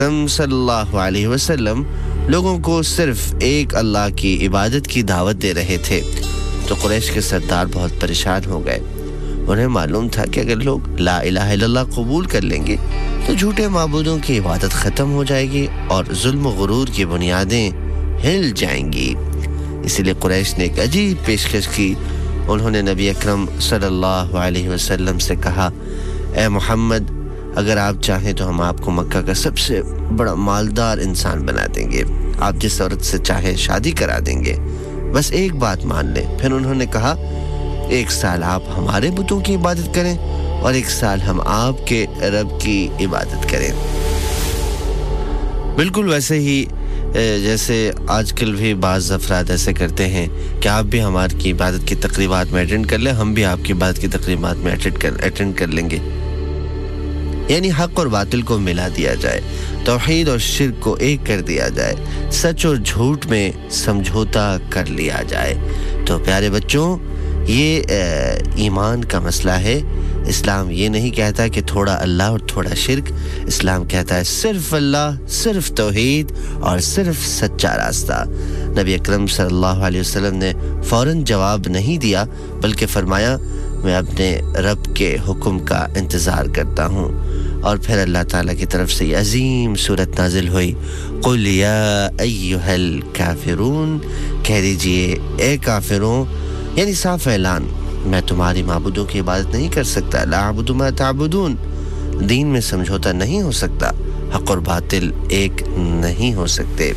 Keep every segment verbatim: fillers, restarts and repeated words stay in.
हम सल्लल्लाहु अलैहि वसल्लम लोगों को सिर्फ एक अल्लाह की इबादत की दावत दे रहे थे तो कुरैश के सरदार बहुत परेशान हो गए। उन्हें मालूम था कि अगर लोग ला इलाहा इल्लल्लाह कबूल कर लेंगे तो झूठे माबूदों की इबादत ख़त्म हो जाएगी और जुल्म व गुरूर की बुनियादें हिल जाएंगी। इसीलिए कुरैश ने एक अजीब पेशकश की। उन्होंने नबी अकरम सल्लल्लाहु अलैहि वसल्लम से कहा, ए मोहम्मद, अगर आप चाहें तो हम आपको मक्का का सबसे बड़ा मालदार इंसान बना देंगे, आप जिस औरत से चाहे शादी करा देंगे, बस एक बात मान लें। फिर उन्होंने कहा, एक साल आप हमारे बुतों की इबादत करें और एक साल हम आपके रब की इबादत करें। बिल्कुल वैसे ही जैसे आजकल भी बाज़ अफराद ऐसे करते हैं कि आप भी हमारी इबादत की तकरीबात में अटेंड कर लें, हम भी आपकी इबादत की तकरीबात में अटेंड कर अटेंड कर लेंगे। यानी हक और बातिल को मिला दिया जाए, तौहीद और शिर्क को एक कर दिया जाए, सच और झूठ में समझौता कर लिया जाए। तो प्यारे बच्चों, ये ईमान का मसला है। इस्लाम ये नहीं कहता कि थोड़ा अल्लाह और थोड़ा शिर्क। इस्लाम कहता है सिर्फ अल्लाह, सिर्फ तौहीद और सिर्फ सच्चा रास्ता। नबी अकरम सल्लल्लाहु अलैहि वसल्लम ने फ़ौरन जवाब नहीं दिया, बल्कि फरमाया, मैं अपने रब के हुक्म का इंतज़ार करता हूँ। और फिर अल्लाह ताला की तरफ से ये अजीम सूरत नाजिल हुई, कुल या अय्युहल काफिरून, कह दीजिए ए काफिरों, यानी साफ ऐलान, मैं तुम्हारी माबूदों की इबादत नहीं कर सकता। ला अअबुदु मा तअबुदून, दीन में समझौता नहीं हो सकता, हक और बातिल एक नहीं हो सकते।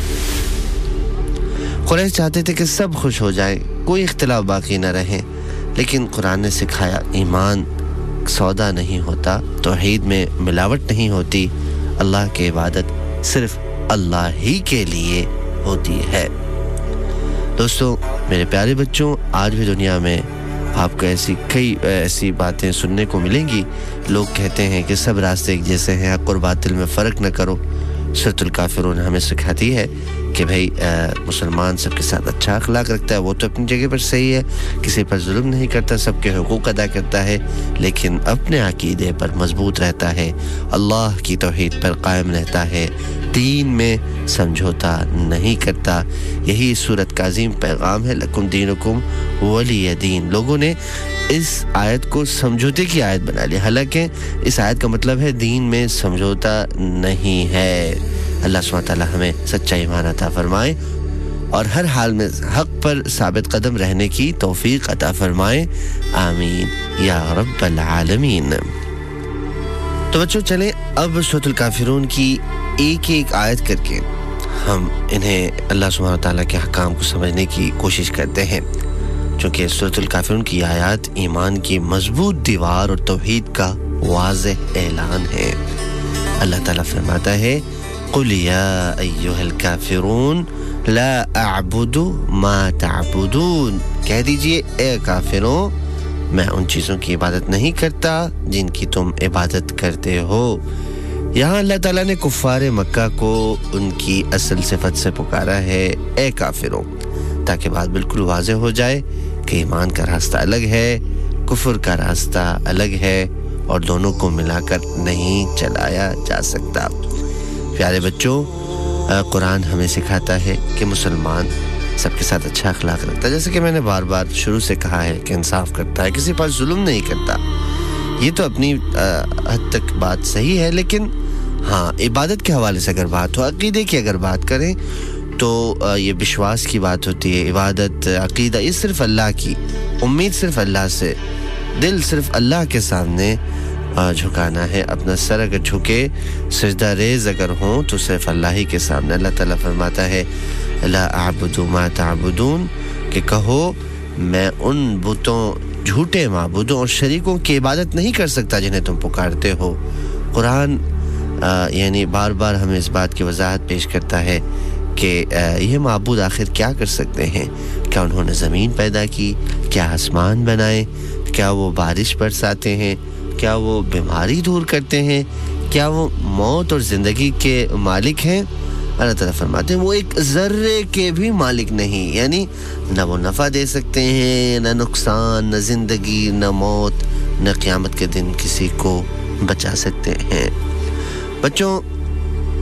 कुरैश चाहते थे कि सब खुश हो जाएं, कोई इख्तिलाफ बाकी न रहे, लेकिन कुरान ने सिखाया ईमान सौदा नहीं होता, तौहीद में मिलावट नहीं होती, अल्लाह की इबादत सिर्फ अल्लाह ही के लिए होती है। दोस्तों, मेरे प्यारे बच्चों, आज भी दुनिया में आपको ऐसी कई ऐसी बातें सुनने को मिलेंगी। लोग कहते हैं कि सब रास्ते एक जैसे हैं, हक और बातिल में फ़र्क न करो। सूरतुल काफिरून हमें सिखाती है कि भाई मुसलमान सबके साथ अच्छा अखलाक रखता है, वो तो अपनी जगह पर सही है, किसी पर जुल्म नहीं करता, सबके हुकूक अदा करता है, लेकिन अपने अकीदे पर मजबूत रहता है, अल्लाह की तौहीद पर कायम रहता है, दीन में समझौता नहीं करता। यही सूरत का अजीम पैगाम है, लकुम दीनुकुम वलिय दीन। लोगों ने इस आयत को समझौते की आयत बना ली, हालांकि इस आयत का मतलब है दीन में समझौता नहीं है। अल्लाह सुब्हानहू तआला हमें सच्चा ईमान अता फरमाए और हर हाल में हक पर साबित कदम रहने की तौफीक अता फरमाए, आमीन या रब्बल आलमीन। तो बच्चों, चलें अब सूरतुल काफिरून की एक एक आयत करके हम इन्हें अल्लाह सुब्हानहू तआला के अहकाम को समझने की कोशिश करते हैं, क्योंकि सूरतुल काफिरून की आयत ईमान की मजबूत दीवार और तौहीद का वाज़ेह ऐलान है। अल्लाह ताला फरमाता है, कुल या अय्युहल काफिरून ला अअबुदु मा तअबुदून, कह दीजिए ए काफिरों, मैं उन चीज़ों की इबादत नहीं करता जिनकी तुम इबादत करते हो। यहाँ अल्लाह ताला ने कुफ़ार मक्का को उनकी असल सिफत से पुकारा है, ए काफिरों, ताकि बात बिल्कुल वाज़ेह हो जाए कि ईमान का रास्ता अलग है, कुफ्र का रास्ता अलग है और दोनों को मिलाकर नहीं चलाया जा सकता। प्यारे बच्चों, कुरान हमें सिखाता है कि मुसलमान सबके साथ अच्छा अखलाक रखता है, जैसे कि मैंने बार बार शुरू से कहा है कि इंसाफ करता है, किसी पर जुल्म नहीं करता। ये तो अपनी हद तक बात सही है, लेकिन हाँ, इबादत के हवाले से अगर बात हो, अकीदे की अगर बात करें तो ये विश्वास की बात होती है। इबादत, अकीदा, ये सिर्फ अल्लाह की, उम्मीद सिर्फ अल्लाह से, दिल सिर्फ अल्लाह के सामने झुकाना है। अपना सर अगर झुके, सजदा रेज अगर हो, तो सिर्फ अल्लाह ही के सामने। अल्लाह ताला फरमाता है, ला अअबुदु मा तअबुदून, कि कहो मैं उन बुतों, झूठे माबूदों और शरीकों की इबादत नहीं कर सकता जिन्हें तुम पुकारते हो। कुरान यानी बार बार हमें इस बात की वजाहत पेश करता है कि ये माबूद आखिर क्या कर सकते हैं। क्या उन्होंने ज़मीन पैदा की, क्या आसमान बनाए, क्या वो बारिश बरसाते हैं, क्या वो बीमारी दूर करते हैं, क्या वो मौत और ज़िंदगी के मालिक हैं। अल्लाह ताला फरमाते हैं वो एक ज़र्रे के भी मालिक नहीं, यानी न वो नफ़ा दे सकते हैं, न नुकसान, न ज़िंदगी, न मौत, न क़यामत के दिन किसी को बचा सकते हैं। बच्चों,